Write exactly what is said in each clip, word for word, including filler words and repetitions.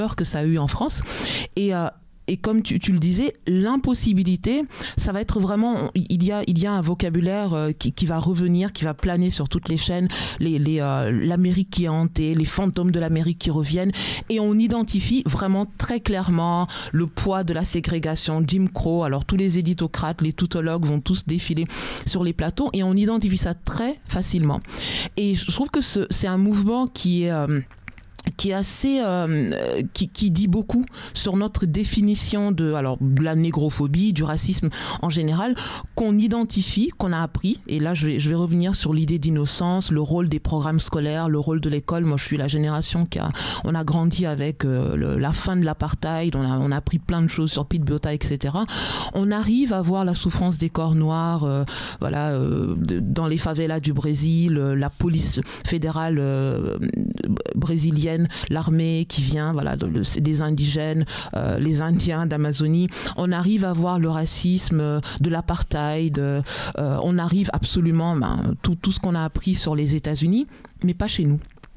que ça a eu en France. Et euh, Et comme tu, tu le disais, l'impossibilité, ça va être vraiment, il y a, il y a un vocabulaire euh, qui, qui va revenir, qui va planer sur toutes les chaînes, les, les, euh, l'Amérique qui est hantée, les fantômes de l'Amérique qui reviennent, et on identifie vraiment très clairement le poids de la ségrégation, Jim Crow. Alors tous les éditocrates, les tautologues vont tous défiler sur les plateaux, et on identifie ça très facilement. Et je trouve que ce, c'est un mouvement qui est... Euh, qui est assez euh, qui, qui dit beaucoup sur notre définition de alors de la négrophobie, du racisme en général, qu'on identifie, qu'on a appris. Et là je vais je vais revenir sur l'idée d'innocence, le rôle des programmes scolaires, le rôle de l'école. Moi je suis la génération qui a on a grandi avec euh, le, la fin de l'apartheid, on a on a appris plein de choses sur Pete Botha, et cetera. On arrive à voir la souffrance des corps noirs, euh, voilà, euh, de, dans les favelas du Brésil, euh, la police fédérale euh, brésilienne, l'armée qui vient, voilà, c'est des indigènes, euh, les Indiens d'Amazonie. On arrive à voir le racisme euh, de l'apartheid. Euh, on arrive absolument, ben, tout, tout ce qu'on a appris sur les États-Unis, mais pas chez nous.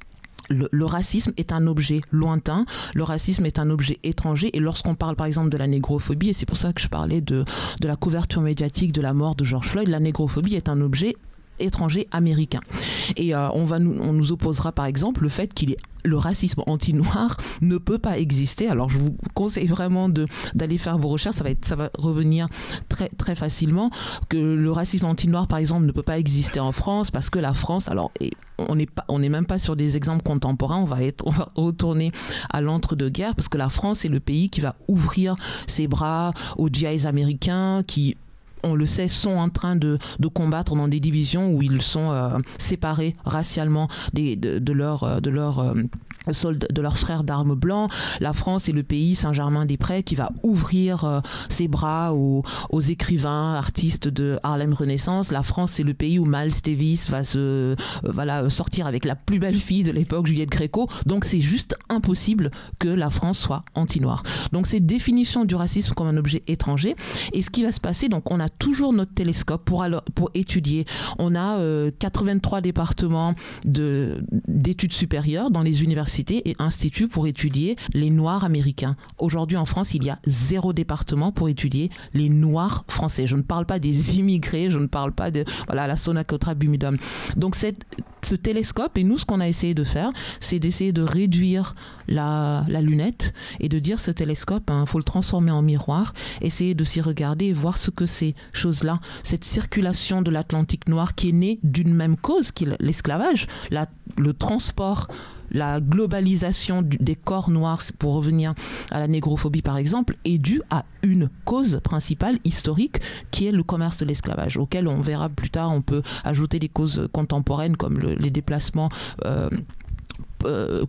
Le, le racisme est un objet lointain, le racisme est un objet étranger, et lorsqu'on parle par exemple de la négrophobie, et c'est pour ça que je parlais de, de la couverture médiatique de la mort de George Floyd, la négrophobie est un objet étranger américain. Et euh, on, va nous, on nous opposera par exemple le fait qu'il est le racisme anti-noir ne peut pas exister. Alors je vous conseille vraiment de, d'aller faire vos recherches, ça va, être, ça va revenir très, très facilement, que le racisme anti-noir par exemple ne peut pas exister en France parce que la France, alors et on n'est pas, on n'est même pas sur des exemples contemporains, on va, être, on va retourner à l'entre-deux-guerres parce que la France est le pays qui va ouvrir ses bras aux G Is américains qui, on le sait, sont en train de, de combattre dans des divisions où ils sont euh, séparés racialement des, de, de leur, de leur euh, soldats, de leurs frères d'armes blancs. La France est le pays, Saint-Germain-des-Prés, qui va ouvrir euh, ses bras aux, aux écrivains, artistes de Harlem Renaissance. La France, c'est le pays où Miles Davis va se, euh, voilà, sortir avec la plus belle fille de l'époque, Juliette Gréco. Donc c'est juste impossible que la France soit anti-noire. Donc c'est définition du racisme comme un objet étranger. Et ce qui va se passer, donc on a toujours notre télescope pour, alors, pour étudier. On a euh, quatre-vingt-trois départements de, d'études supérieures dans les universités et instituts pour étudier les Noirs américains. Aujourd'hui en France, il y a zéro département pour étudier les Noirs français. Je ne parle pas des immigrés, je ne parle pas de voilà, la Sonacotra Bumidum. Donc cette ce télescope, et nous ce qu'on a essayé de faire, c'est d'essayer de réduire la, la lunette et de dire ce télescope, il hein, faut le transformer en miroir, essayer de s'y regarder et voir ce que ces choses-là, cette circulation de l'Atlantique noir qui est née d'une même cause, qui est l'esclavage, la, le transport, la globalisation du, des corps noirs, pour revenir à la négrophobie par exemple, est due à une cause principale historique qui est le commerce de l'esclavage, auquel on verra plus tard, on peut ajouter des causes contemporaines comme le, les déplacements euh, euh,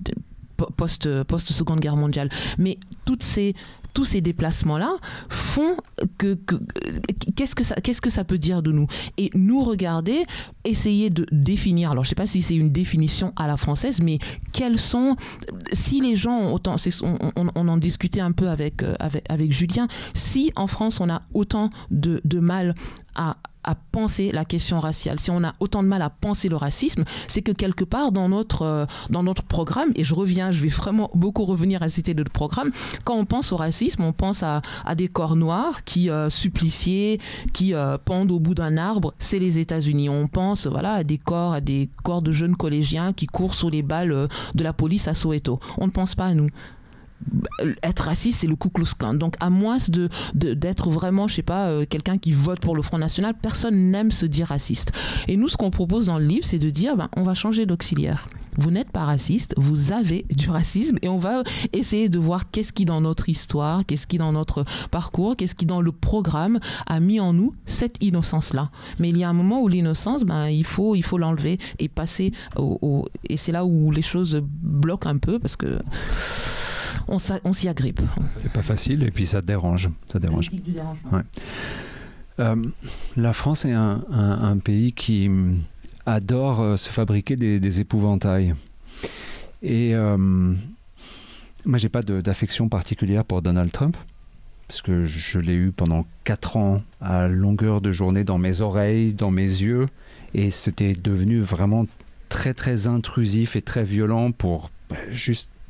post, post-seconde guerre mondiale. Mais toutes ces tous ces déplacements-là font que, que qu'est-ce que ça, qu'est-ce que ça peut dire de nous? Et nous regarder, essayer de définir, alors je ne sais pas si c'est une définition à la française, mais quels sont, si les gens ont autant, c'est, on, on, on en discutait un peu avec, avec, avec Julien, si en France on a autant de, de mal à à penser la question raciale, si on a autant de mal à penser le racisme, c'est que quelque part dans notre, euh, dans notre programme, et je reviens, je vais vraiment beaucoup revenir à citer notre programme, quand on pense au racisme, on pense à, à des corps noirs qui euh, suppliciés, qui euh, pendent au bout d'un arbre, c'est les États-Unis. On pense voilà, à des corps, à des corps de jeunes collégiens qui courent sous les balles euh, de la police à Soweto. On ne pense pas à nous. Être raciste, c'est le Ku Klux Klan. Donc à moins de, de, d'être vraiment, je sais pas, euh, quelqu'un qui vote pour le Front National, personne n'aime se dire raciste. Et nous, ce qu'on propose dans le livre, c'est de dire, ben, on va changer d'auxiliaire. Vous n'êtes pas raciste, vous avez du racisme, et on va essayer de voir qu'est-ce qui dans notre histoire, qu'est-ce qui dans notre parcours, qu'est-ce qui dans le programme a mis en nous cette innocence-là. Mais il y a un moment où l'innocence, ben, il faut, il faut l'enlever et passer au, au... Et c'est là où les choses bloquent un peu, parce que on, on s'y agrippe. C'est pas facile, et puis ça dérange. Ça dérange. Du dérangement. Ouais. Euh, la France est un, un, un pays qui adore euh, se fabriquer des, des épouvantails. Et euh, moi, j'ai pas de, d'affection particulière pour Donald Trump, parce que je l'ai eu pendant quatre ans à longueur de journée dans mes oreilles, dans mes yeux, et c'était devenu vraiment très très intrusif et très violent pour bah, juste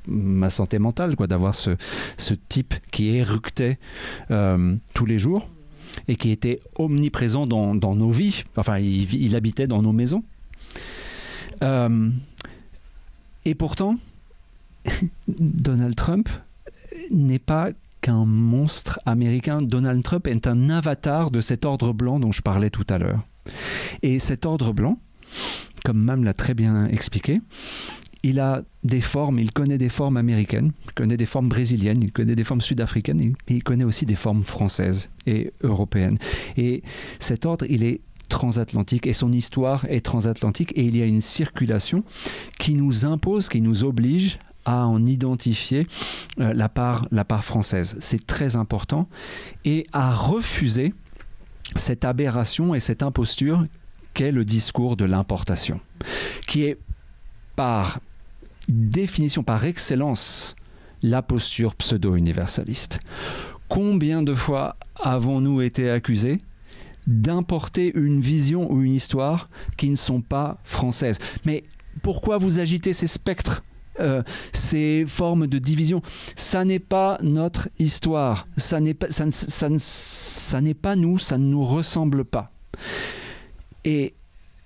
ma santé mentale, quoi, d'avoir ce, ce type qui éructait euh, tous les jours et qui était omniprésent dans, dans nos vies. Enfin, il, il habitait dans nos maisons. Euh, et pourtant, Donald Trump n'est pas qu'un monstre américain. Donald Trump est un avatar de cet ordre blanc dont je parlais tout à l'heure. Et cet ordre blanc, comme Mam l'a très bien expliqué, il a des formes, il connaît des formes américaines, il connaît des formes brésiliennes, il connaît des formes sud-africaines, et il connaît aussi des formes françaises et européennes. Et cet ordre, il est transatlantique et son histoire est transatlantique, et il y a une circulation qui nous impose, qui nous oblige à en identifier euh, la part, la part française. C'est très important, et à refuser cette aberration et cette imposture qu'est le discours de l'importation, qui est par définition, par excellence, la posture pseudo-universaliste. Combien de fois avons-nous été accusés d'importer une vision ou une histoire qui ne sont pas françaises? Mais pourquoi vous agitez ces spectres, euh, ces formes de division? Ça n'est pas notre histoire, ça n'est pas, ça, ça, ça n'est pas nous, ça ne nous ressemble pas. Et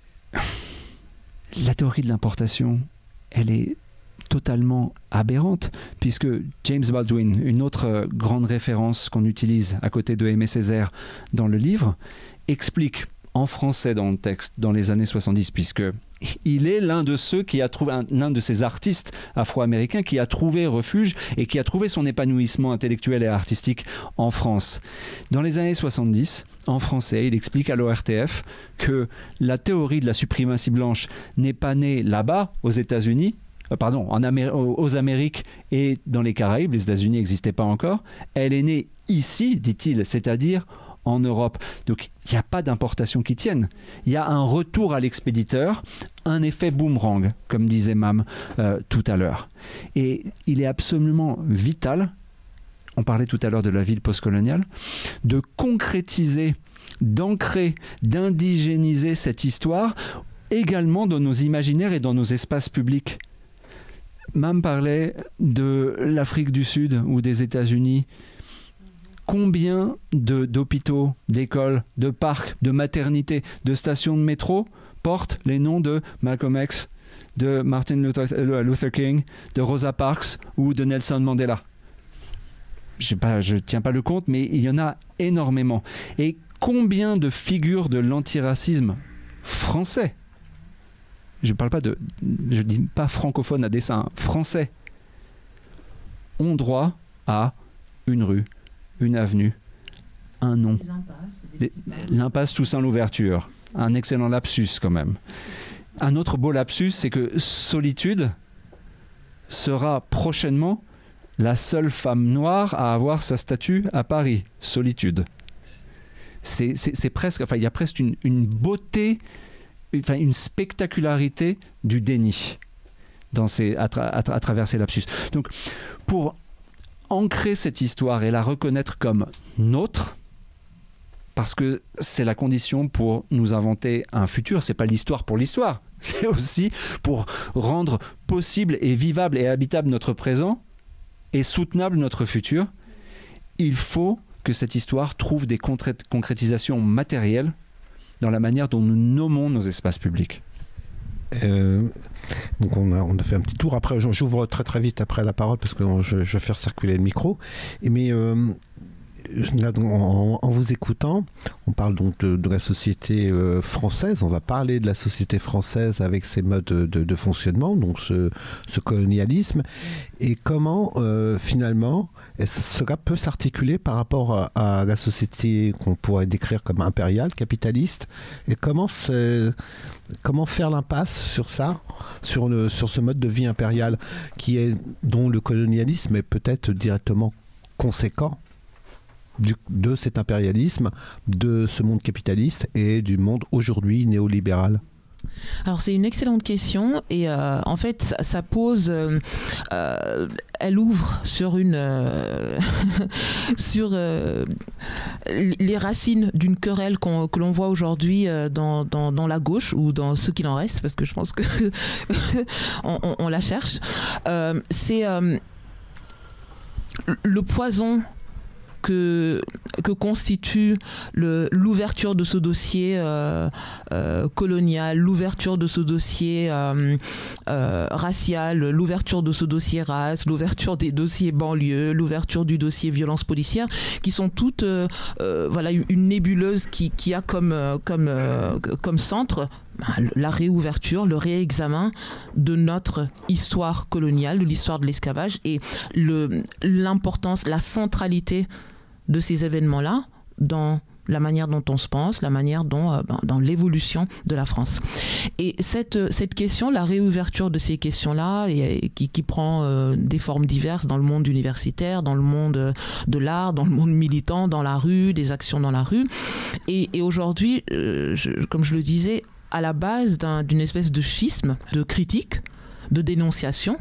la théorie de l'importation, elle est totalement aberrante, puisque James Baldwin, une autre grande référence qu'on utilise à côté de Aimé Césaire dans le livre, explique en français dans le texte dans les années soixante-dix, puisque il est l'un de ceux qui a trouvé, l'un de ces artistes afro-américains qui a trouvé refuge et qui a trouvé son épanouissement intellectuel et artistique en France. Dans les années soixante-dix, en français, il explique à l'O R T F que la théorie de la suprématie blanche n'est pas née là-bas, aux États-Unis, euh, pardon, en Amé- aux Amériques et dans les Caraïbes, les États-Unis n'existaient pas encore, elle est née ici, dit-il, c'est-à-dire en Europe. Donc il n'y a pas d'importation qui tienne. Il y a un retour à l'expéditeur, un effet boomerang, comme disait Mam euh, tout à l'heure. Et il est absolument vital, on parlait tout à l'heure de la ville postcoloniale, de concrétiser, d'ancrer, d'indigéniser cette histoire également dans nos imaginaires et dans nos espaces publics. Mam parlait de l'Afrique du Sud ou des États-Unis. Combien de, d'hôpitaux, d'écoles, de parcs, de maternités, de stations de métro portent les noms de Malcolm X, de Martin Luther, Luther King, de Rosa Parks ou de Nelson Mandela? Je ne tiens pas le compte, mais il y en a énormément. Et combien de figures de l'antiracisme français, je ne parle pas de, je dis pas francophone à dessein, français, ont droit à une rue, une avenue, un nom. Des, l'impasse Toussaint Louverture. Un excellent lapsus quand même. Un autre beau lapsus, c'est que Solitude sera prochainement la seule femme noire à avoir sa statue à Paris. Solitude. C'est, c'est, c'est presque, enfin, il y a presque une, une beauté, une, enfin, une spectacularité du déni dans ces, à, tra, à, tra, à travers ces lapsus. Donc, pour ancrer cette histoire et la reconnaître comme nôtre, parce que c'est la condition pour nous inventer un futur. C'est pas l'histoire pour l'histoire, c'est aussi pour rendre possible et vivable et habitable notre présent et soutenable notre futur. Il faut que cette histoire trouve des concrétisations matérielles dans la manière dont nous nommons nos espaces publics. Euh, donc on a, on a fait un petit tour. Après, j'ouvre très très vite après la parole parce que je, je vais faire circuler le micro. Et mais euh, là, donc, en, en vous écoutant, on parle donc de, de la société euh, française. On va parler de la société française avec ses modes de, de, de fonctionnement, donc ce, ce colonialisme, et comment euh, finalement cela peut s'articuler par rapport à, à la société qu'on pourrait décrire comme impériale, capitaliste, et comment, c'est, comment faire l'impasse sur ça, sur, le, sur ce mode de vie impérial qui est, dont le colonialisme est peut-être directement conséquent du, de cet impérialisme, de ce monde capitaliste et du monde aujourd'hui néolibéral. Alors c'est une excellente question et euh, en fait ça, ça pose, euh, euh, elle ouvre sur une euh, sur euh, les racines d'une querelle qu'on, que l'on voit aujourd'hui euh, dans, dans, dans la gauche ou dans ce qu'il en reste, parce que je pense que on, on, on la cherche. Euh, c'est euh, le poison Que, que constitue le, l'ouverture de ce dossier euh, euh, colonial, l'ouverture de ce dossier euh, euh, racial, l'ouverture de ce dossier race, l'ouverture des dossiers banlieues, l'ouverture du dossier violence policière, qui sont toutes euh, euh, voilà, une nébuleuse qui, qui a comme, euh, comme, euh, comme centre la réouverture, le réexamen de notre histoire coloniale, de l'histoire de l'esclavage et le, l'importance, la centralité de ces événements-là dans la manière dont on se pense, la manière dont, euh, dans l'évolution de la France. Et cette, cette question, la réouverture de ces questions-là, et, et qui, qui prend euh, des formes diverses dans le monde universitaire, dans le monde de l'art, dans le monde militant, dans la rue, des actions dans la rue. Et, et aujourd'hui, euh, je, comme je le disais, à la base d'un, d'une espèce de schisme, de critique, de dénonciation,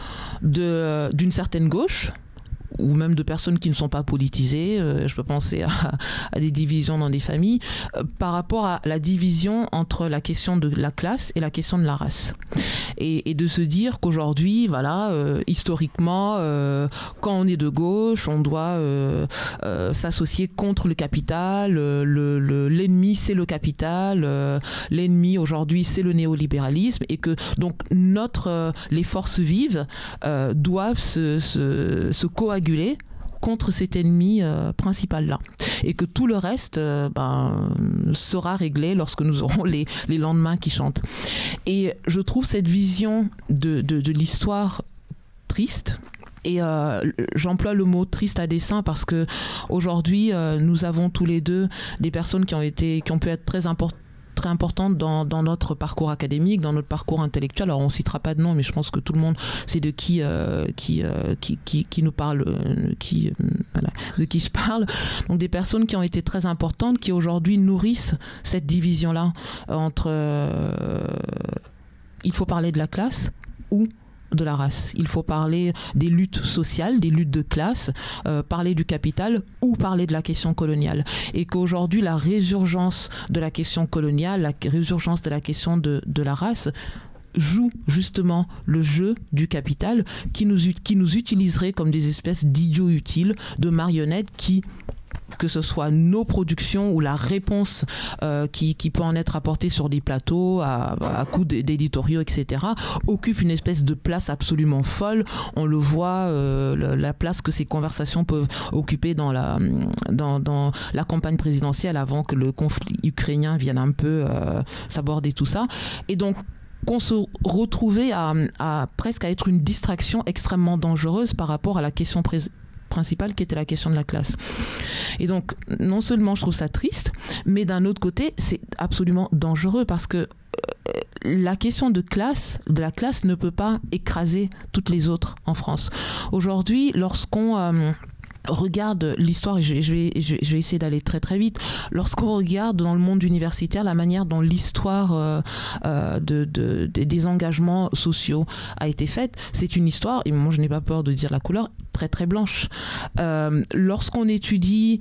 de, d'une certaine gauche, ou même de personnes qui ne sont pas politisées, euh, je peux penser à, à des divisions dans des familles, euh, par rapport à la division entre la question de la classe et la question de la race. Et, et de se dire qu'aujourd'hui, voilà, euh, historiquement, euh, quand on est de gauche, on doit euh, euh, s'associer contre le capital, le, le, l'ennemi c'est le capital, euh, l'ennemi aujourd'hui c'est le néolibéralisme, et que donc notre, euh, les forces vives euh, doivent se, se, se coaguler contre cet ennemi euh, principal-là. Et que tout le reste euh, ben, sera réglé lorsque nous aurons les, les lendemains qui chantent. Et je trouve cette vision de, de, de l'histoire triste. Et euh, j'emploie le mot triste à dessein parce que aujourd'hui, euh, nous avons tous les deux des personnes qui ont été, qui ont pu être très importantes, très importante dans, dans notre parcours académique, dans notre parcours intellectuel. Alors on ne citera pas de nom, mais je pense que tout le monde sait de qui, euh, qui, euh, qui, qui, qui nous parle, euh, qui, euh, voilà, de qui je parle. Donc des personnes qui ont été très importantes, qui aujourd'hui nourrissent cette division-là entre euh, il faut parler de la classe ou de la race. Il faut parler des luttes sociales, des luttes de classe, euh, parler du capital ou parler de la question coloniale. Et qu'aujourd'hui, la résurgence de la question coloniale, la résurgence de la question de, de la race joue justement le jeu du capital qui nous, qui nous utiliserait comme des espèces d'idiots utiles, de marionnettes qui, que ce soit nos productions ou la réponse euh, qui, qui peut en être apportée sur des plateaux à, à coups d'éditoriaux, et cetera, occupe une espèce de place absolument folle. On le voit, euh, la place que ces conversations peuvent occuper dans la, dans, dans la campagne présidentielle avant que le conflit ukrainien vienne un peu euh, s'aborder tout ça. Et donc, qu'on se retrouvait à, à presque à être une distraction extrêmement dangereuse par rapport à la question présidentielle principale qui était la question de la classe. Et donc, non seulement je trouve ça triste, mais d'un autre côté, c'est absolument dangereux parce que euh, la question de classe, de la classe ne peut pas écraser toutes les autres en France. Aujourd'hui, lorsqu'on euh, regarde l'histoire, et je, je, vais, je, je vais essayer d'aller très très vite, lorsqu'on regarde dans le monde universitaire la manière dont l'histoire euh, euh, de, de, de, des engagements sociaux a été faite, c'est une histoire, et moi je n'ai pas peur de dire la couleur, très très blanche. Euh, lorsqu'on étudie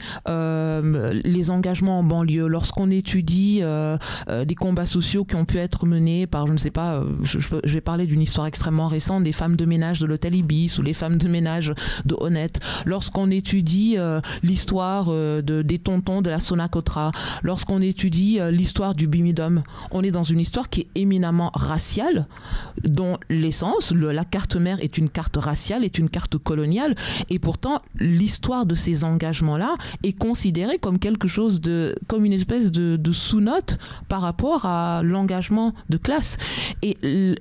euh, les engagements en banlieue, lorsqu'on étudie euh, euh, des combats sociaux qui ont pu être menés par, je ne sais pas, euh, je, je vais parler d'une histoire extrêmement récente, des femmes de ménage de l'hôtel Ibis ou les femmes de ménage de Honnête, lorsqu'on étudie euh, l'histoire euh, de, des tontons de la Sonacotra, lorsqu'on étudie euh, l'histoire du Bimidum, on est dans une histoire qui est éminemment raciale, dont l'essence, le, la carte mère est une carte raciale, est une carte coloniale. Et pourtant, l'histoire de ces engagements-là est considérée comme quelque chose de, comme une espèce de, de sous-note par rapport à l'engagement de classe. Et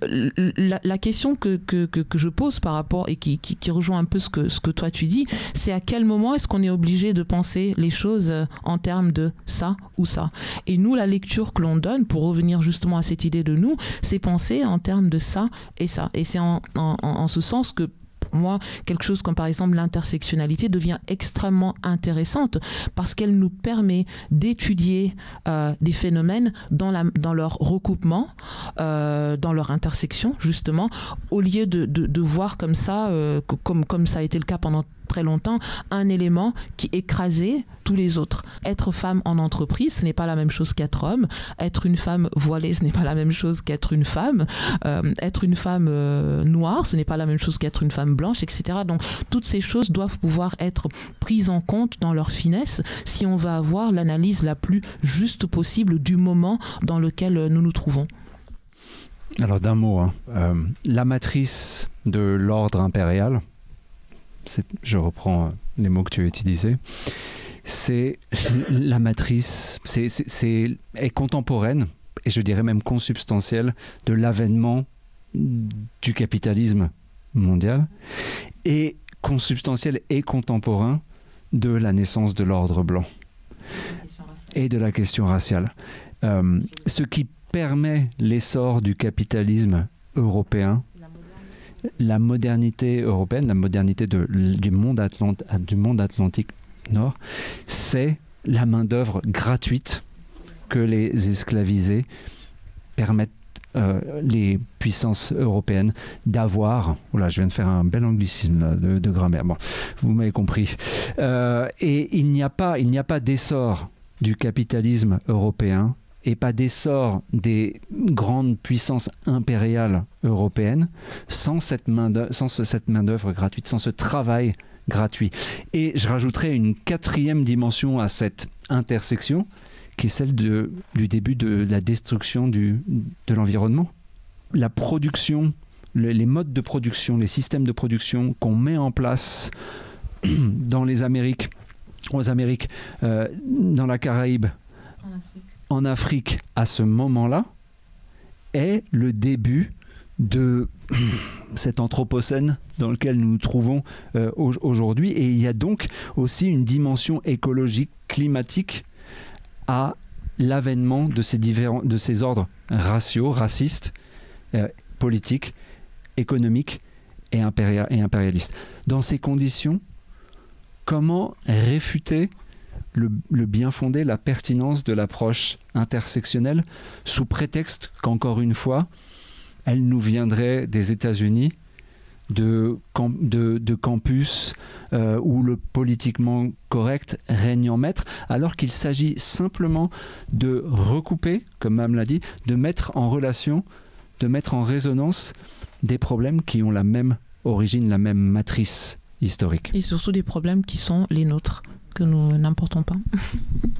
la, la question que, que, que, que je pose par rapport, et qui, qui, qui rejoint un peu ce que, ce que toi tu dis, c'est à quel moment est-ce qu'on est obligé de penser les choses en termes de ça ou ça. Et nous, la lecture que l'on donne, pour revenir justement à cette idée de nous, c'est penser en termes de ça et ça. Et c'est en, en, en ce sens que moi, quelque chose comme par exemple l'intersectionnalité devient extrêmement intéressante parce qu'elle nous permet d'étudier euh, des phénomènes dans, la, dans leur recoupement, euh, dans leur intersection justement, au lieu de, de, de voir comme ça, euh, comme, comme ça a été le cas pendant très longtemps, un élément qui écrasait tous les autres. Être femme en entreprise, ce n'est pas la même chose qu'être homme. Être une femme voilée, ce n'est pas la même chose qu'être une femme. Euh, être une femme euh, noire, ce n'est pas la même chose qu'être une femme blanche, et cetera. Donc, toutes ces choses doivent pouvoir être prises en compte dans leur finesse si on veut avoir l'analyse la plus juste possible du moment dans lequel nous nous trouvons. Alors, d'un mot, hein, euh, la matrice de l'ordre impérial, c'est, je reprends les mots que tu as utilisés, c'est la matrice, c'est, c'est, c'est, est contemporaine, et je dirais même consubstantielle, de l'avènement du capitalisme mondial, et consubstantiel et contemporain de la naissance de l'ordre blanc et de la question raciale. Euh, ce qui permet l'essor du capitalisme européen, la modernité européenne, la modernité de, du, monde Atlant, du monde atlantique nord, c'est la main-d'œuvre gratuite que les esclavisés permettent euh, les puissances européennes d'avoir. Oula, je viens de faire un bel anglicisme là, de, de grammaire. Bon, vous m'avez compris. Euh, et il n'y a pas, il n'y a pas d'essor du capitalisme européen et pas d'essor des grandes puissances impériales européennes sans cette main-d'œuvre, sans ce, cette main-d'œuvre gratuite, sans ce travail gratuit. Et je rajouterai une quatrième dimension à cette intersection, qui est celle de, du début de la destruction du, de l'environnement. La production, le, les modes de production, les systèmes de production qu'on met en place dans les Amériques, aux Amériques, euh, dans la Caraïbe, en Afrique. en Afrique à ce moment-là, est le début de cet anthropocène dans lequel nous nous trouvons euh, aujourd'hui. Et il y a donc aussi une dimension écologique, climatique à l'avènement de ces, différents, de ces ordres raciaux, racistes, euh, politiques, économiques et, impéria- et impérialistes. Dans ces conditions, comment réfuter le, le bien fondé, la pertinence de l'approche intersectionnelle sous prétexte qu'encore une fois, elle nous viendrait des États-Unis, de, camp, de, de campus euh, où le politiquement correct règne en maître, alors qu'il s'agit simplement de recouper, comme Mme l'a dit, de mettre en relation, de mettre en résonance des problèmes qui ont la même origine, la même matrice historique. Et surtout des problèmes qui sont les nôtres, que nous n'importons pas.